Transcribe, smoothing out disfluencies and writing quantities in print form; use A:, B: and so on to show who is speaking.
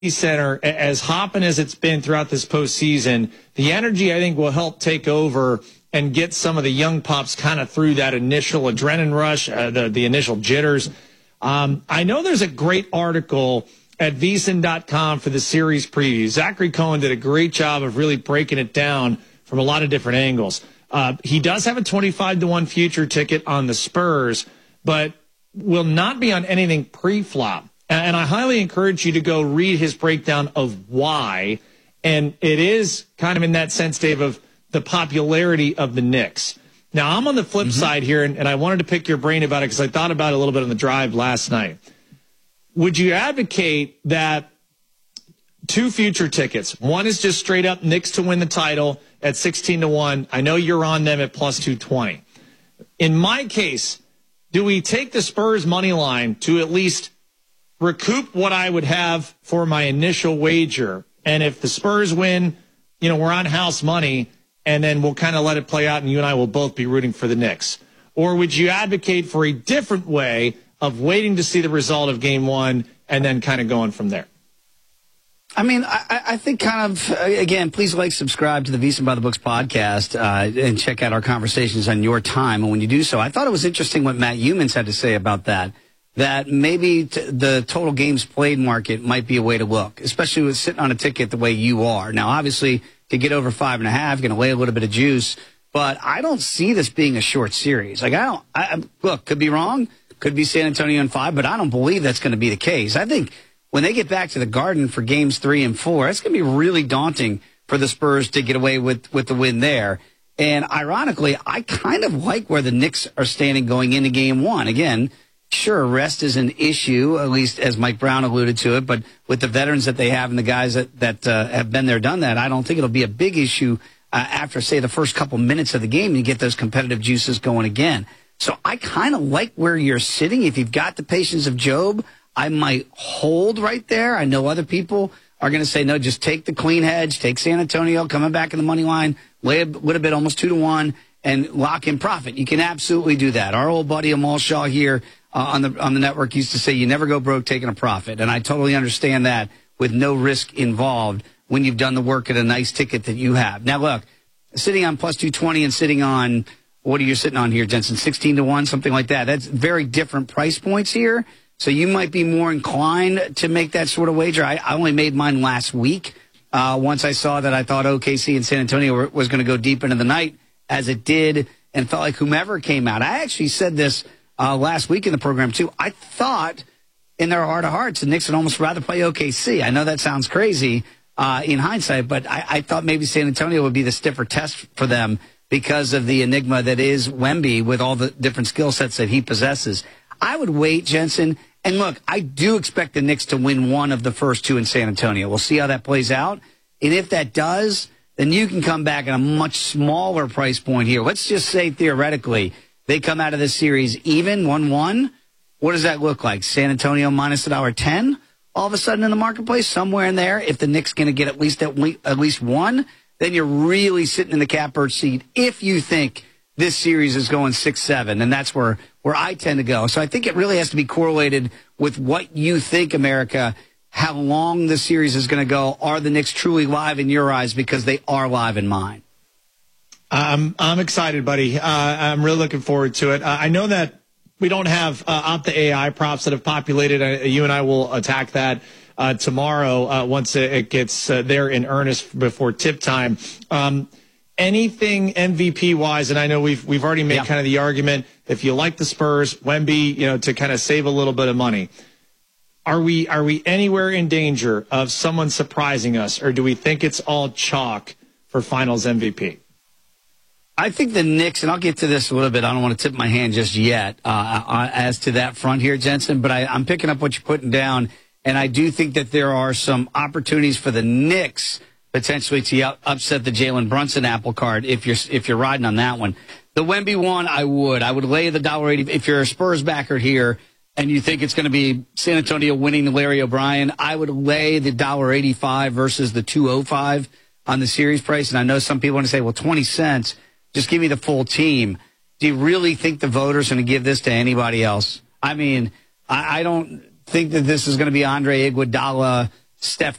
A: Center, as hopping as it's been throughout this postseason, the energy I think will help take over and get some of the young pups kind of through that initial adrenaline rush, the initial jitters. I know there's a great article at VSiN.com for the series preview. Zachary Cohen did a great job of really breaking it down from a lot of different angles. He does have a 25-1 future ticket on the Spurs, but will not be on anything pre-flop. And I highly encourage you to go read his breakdown of why. And it is kind of in that sense, Dave, of the popularity of the Knicks. Now, I'm on the flip side here, and I wanted to pick your brain about it because I thought about it a little bit on the drive last night. Would you advocate that 2 future tickets? One is just straight up Knicks to win the title at 16-1. I know you're on them at plus 220. In my case, do we take the Spurs money line to at least recoup what I would have for my initial wager? And if the Spurs win, we're on house money, and then we'll kind of let it play out, and you and I will both be rooting for the Knicks. Or would you advocate for a different way of waiting to see the result of Game 1 and then kind of going from there?
B: I mean, I think kind of, again, please subscribe to the VSiN by the Books podcast and check out our conversations on your time. And when you do so, I thought it was interesting what Matt Youmans had to say about that maybe the total games played market might be a way to look, especially with sitting on a ticket the way you are. Now, obviously, to get over 5.5, you're going to lay a little bit of juice. But I don't see this being a short series. Look, could be wrong. Could be San Antonio in 5, but I don't believe that's going to be the case. I think when they get back to the Garden for games 3 and 4, it's going to be really daunting for the Spurs to get away with the win there. And ironically, I kind of like where the Knicks are standing going into Game 1. Again, sure, rest is an issue, at least as Mike Brown alluded to it, but with the veterans that they have and the guys that have been there, done that, I don't think it'll be a big issue after, say, the first couple minutes of the game and you get those competitive juices going again. So I kind of like where you're sitting. If you've got the patience of Job, I might hold right there. I know other people are going to say, no, just take the clean hedge, take San Antonio, coming back in the money line, lay a little bit, almost 2-1, and lock in profit. You can absolutely do that. Our old buddy Amal Shaw here on the network used to say, you never go broke taking a profit. And I totally understand that with no risk involved when you've done the work at a nice ticket that you have. Now, look, sitting on plus 220 and sitting on, what are you sitting on here, Jensen? 16-1, something like that. That's very different price points here. So you might be more inclined to make that sort of wager. I only made mine last week. Once I saw that I thought OKC and San Antonio was going to go deep into the night, as it did, and felt like whomever came out. I actually said this last week in the program, too. I thought in their heart of hearts the Knicks would almost rather play OKC. I know that sounds crazy in hindsight, but I thought maybe San Antonio would be the stiffer test for them because of the enigma that is Wemby with all the different skill sets that he possesses. I would wait, Jensen. And look, I do expect the Knicks to win one of the first 2 in San Antonio. We'll see how that plays out. And if that does, then you can come back at a much smaller price point here. Let's just say theoretically they come out of this series even, 1-1. What does that look like? San Antonio minus $1.10 all of a sudden in the marketplace, somewhere in there. If the Knicks going to get at least one, then you're really sitting in the catbird seat if you think this series is going 6-7, and that's where I tend to go. So I think it really has to be correlated with what you think, America, how long the series is going to go. Are the Knicks truly live in your eyes? Because they are live in mine.
A: I'm excited, buddy. I'm really looking forward to it. I know that we don't have Opta AI props that have populated. You and I will attack that tomorrow once it gets there in earnest before tip time. Anything MVP wise, and I know we've already made kind of the argument, if you like the Spurs, Wemby, to kind of save a little bit of money. Are we anywhere in danger of someone surprising us, or do we think it's all chalk for Finals MVP?
B: I think the Knicks, and I'll get to this a little bit. I don't want to tip my hand just yet as to that front here, Jensen, but I'm picking up what you're putting down, and I do think that there are some opportunities for the Knicks potentially to upset the Jalen Brunson apple cart if you're riding on that one. The Wemby one, I would lay the $1.80. If you're a Spurs backer here and you think it's going to be San Antonio winning the Larry O'Brien, I would lay the $1.85 versus the $2.05 on the series price. And I know some people want to say, well, 20 cents, just give me the full team. Do you really think the voters are going to give this to anybody else? I mean, I don't think that this is going to be Andre Iguodala Steph